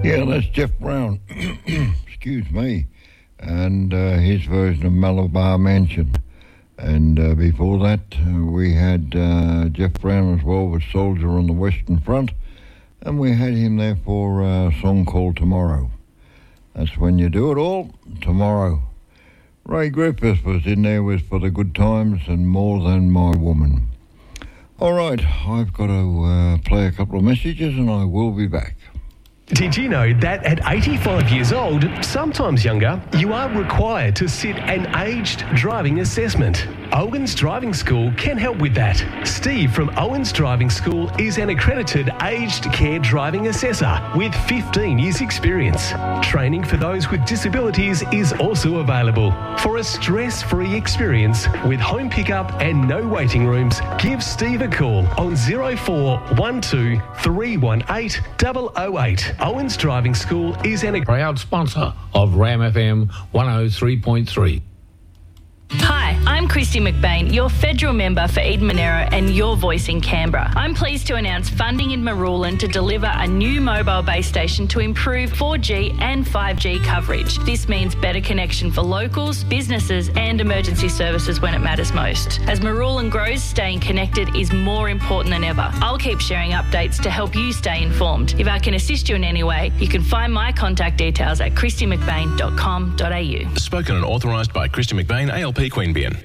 Yeah, that's Jeff Brown. Excuse me. And his version of Malabar Mansion. And before that, we had Jeff Brown as well with Soldier on the Western Front. And we had him there for a song called Tomorrow. That's when you do it all, tomorrow. Ray Griffith was in there with For the Good Times and More Than My Woman. All right, I've got to play a couple of messages and I will be back. Did you know that at 85 years old, sometimes younger, you are required to sit an aged driving assessment? Owens Driving School can help with that. Steve from Owens Driving School is an accredited aged care driving assessor with 15 years experience. Training for those with disabilities is also available. For a stress-free experience with home pickup and no waiting rooms, give Steve a call on 0412 318 008. Owens Driving School is an proud sponsor of Ram FM 103.3. Hi, I'm Christy McBain, your federal member for Eden Monaro and your voice in Canberra. I'm pleased to announce funding in Marulan to deliver a new mobile base station to improve 4G and 5G coverage. This means better connection for locals, businesses and emergency services when it matters most. As Marulan grows, staying connected is more important than ever. I'll keep sharing updates to help you stay informed. If I can assist you in any way, you can find my contact details at christymcbain.com.au. Spoken and authorised by Christy McBain, ALP Queanbeyan.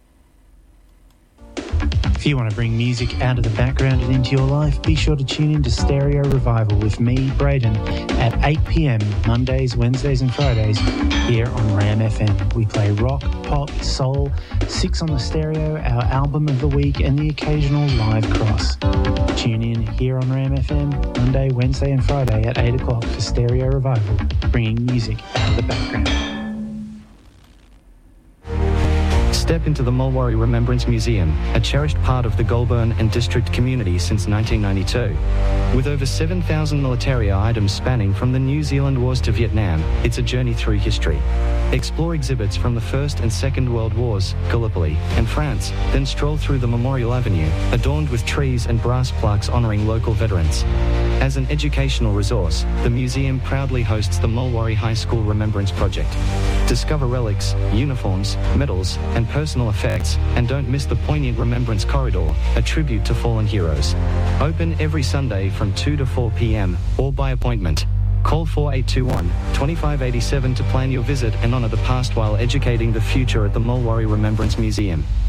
If you want to bring music out of the background and into your life, be sure to tune in to Stereo Revival with me, Braden, at 8 p.m, Mondays, Wednesdays and Fridays here on Ram FM. We play rock, pop, soul, 6 on the stereo, our album of the week and the occasional live cross. Tune in here on Ram FM, Monday, Wednesday and Friday at 8 o'clock for Stereo Revival, bringing music out of the background. Step into the Mulwaree Remembrance Museum, a cherished part of the Goulburn and district community since 1992. With over 7,000 militaria items spanning from the New Zealand Wars to Vietnam, it's a journey through history. Explore exhibits from the First and Second World Wars, Gallipoli, and France, then stroll through the Memorial Avenue, adorned with trees and brass plaques honouring local veterans. As an educational resource, the museum proudly hosts the Mulwaree High School Remembrance Project. Discover relics, uniforms, medals, and personal effects, and don't miss the poignant Remembrance Corridor, a tribute to fallen heroes. Open every Sunday from 2 to 4 p.m, or by appointment. Call 4821-2587 to plan your visit and honour the past while educating the future at the Mulwaree Remembrance Museum.